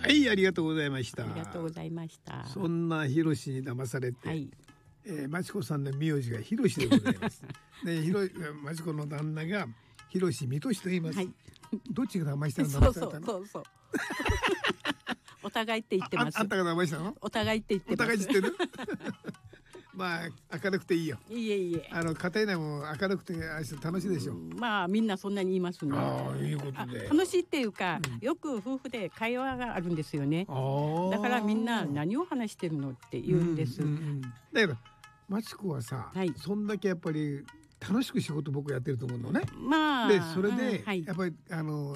はい、ありがとうございました。 ありがとうございました。 そんなひろしに騙されて、 はい、 まちこさんの名字がひろしでございます。で、まちこの旦那がひろしみとしと言います。はい、どっちが騙したの？ そうお互いって言ってます。 あんたが騙したの？お互いって言ってます。 お互い知ってる？まあ明るくていいよ。 いえいえ。 家庭内も明るくて楽しいでしょ。 まあみんなそんなに言いますね。 いいことで。 楽しいっていうか、よく夫婦で会話があるんですよね。だからみんな何を話してるのって言うんです。 だけどまちこはさ、そんだけやっぱり楽しく仕事僕やってると思うのね。 まあでそれでやっぱり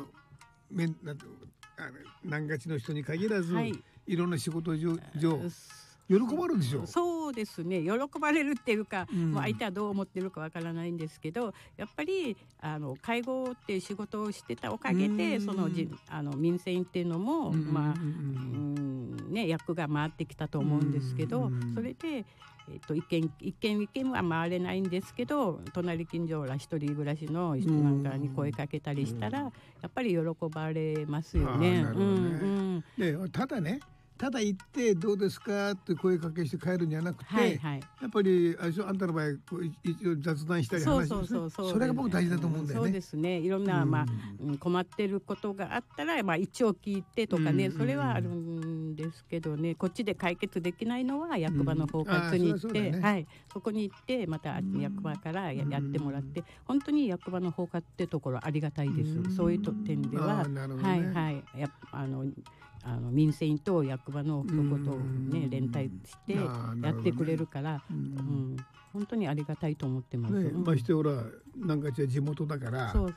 何がちの人に限らず、いろんな仕事上喜ばれるでしょ。 そうですね、喜ばれるっていうか、もう相手はどう思ってるかわからないんですけど、やっぱり介護っていう仕事をしてたおかげでその民生委員っていうのも役が回ってきたと思うんですけど、それで一軒は回れないんですけど、隣近所ら一人暮らしの人なんかに声かけたりしたら、やっぱり喜ばれますよね。 ただ行ってどうですかって声かけして帰るんじゃなくて、やっぱりあんたの場合一応雑談したり話する、それが僕大事だと思うんだよね。 そうですね。いろんな困ってることがあったら一応聞いてとかね、それはあるんですけどね、こっちで解決できないのは役場の包括に行って、そこに行ってまた役場からやってもらって、本当に役場の包括ってところありがたいです。そういう点では民生委員と役場の一言をね連帯してやってくれるから、本当にありがたいと思ってます。 ましてほらなんか地元だから